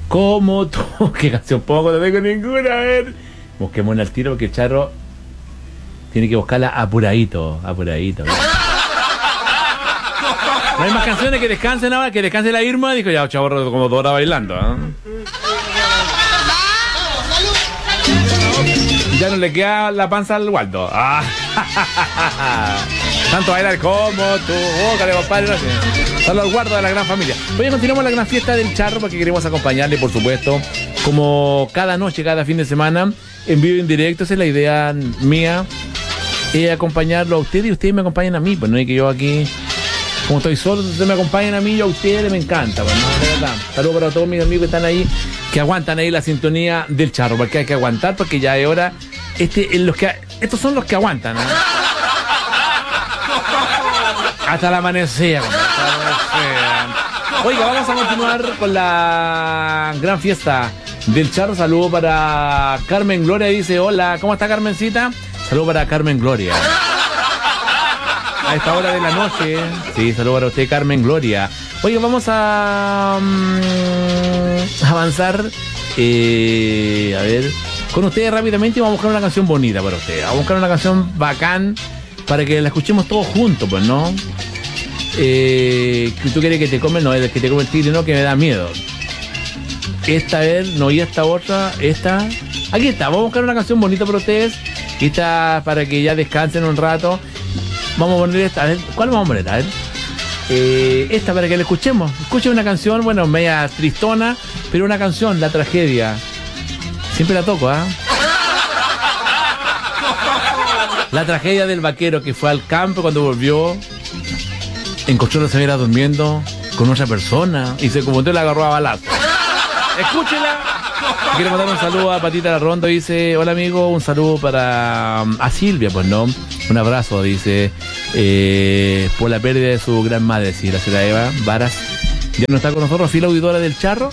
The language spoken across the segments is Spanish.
Como tú. ¿Qué canción pongo? No tengo ninguna. A ver. Busquémosla al tiro porque el Charro tiene que buscarla apuradito. Apuradito. No hay más canciones que descansen ahora, que descanse la Irma. Dijo ya, chavo, como 2 horas bailando. Ya no le queda la panza al Waldo. Tanto bailar como tú. Bócale, compadre. Saludos al Guardo de la gran familia. Hoy continuamos la gran fiesta del Charro porque queremos acompañarle, por supuesto, como cada noche, cada fin de semana, en vivo y en directo. Esa es la idea mía, acompañarlo a ustedes y ustedes me acompañan a mí. Pues no hay que yo aquí, como estoy solo, ustedes me acompañan a mí y a ustedes me encanta. Pues, ¿no? De verdad. Saludos para todos mis amigos que están ahí, que aguantan ahí la sintonía del Charro, porque hay que aguantar, porque ya es hora. Estos son los que aguantan, ¿no? Hasta la amanecida. Oiga, vamos a continuar con la gran fiesta del Charro. Saludo para Carmen Gloria, dice hola, ¿cómo está Carmencita? Saludo para Carmen Gloria. A esta hora de la noche. Sí, saludo para usted, Carmen Gloria. Oiga, vamos a avanzar. A ver, con ustedes rápidamente vamos a buscar una canción bonita para ustedes. Vamos a buscar una canción bacán para que la escuchemos todos juntos, pues, ¿no? ¿Tú quieres que te come? No, es que te come el tigre, no, que me da miedo. Esta vez, no, y esta otra, esta. Aquí está, vamos a buscar una canción bonita para ustedes. Y esta para que ya descansen un rato. Vamos a poner esta, a ver, ¿cuál vamos a poner? A ver. Esta para que la escuchemos. Escuchen una canción, bueno, media tristona, pero una canción, La Tragedia. Siempre la toco, ¿ah? La tragedia del vaquero que fue al campo, cuando volvió, encontró a la señora durmiendo con otra persona y se confundió y la agarró a balazo. Escúchela. Quiero mandar un saludo a Patita Larrondo, dice, hola amigo, un saludo para a Silvia, pues no, un abrazo, dice, por la pérdida de su gran madre, sí, la señora Eva Varas, ya no está con nosotros, fiel auditora del Charro,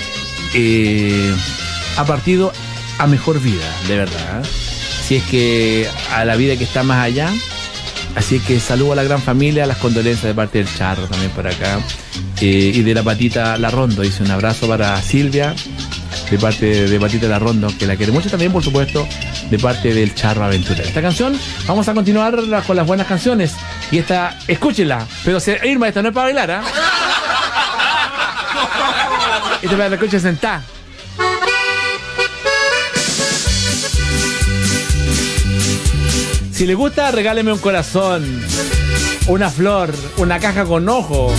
ha partido a mejor vida, de verdad, si es que a la vida que está más allá. Así que saludo a la gran familia, las condolencias de parte del Charro también por acá, y de la Patita Larrondo, dice un abrazo para Silvia de parte de Patita Larrondo, que la quiere mucho, también por supuesto de parte del Charro Aventurero. Esta canción, vamos a continuar con las buenas canciones, y esta, escúchenla, pero Irma, esta no es para bailar, ¿ah? Esta es para la escucha sentada. Si le gusta, regáleme un corazón, una flor, una caja con ojo.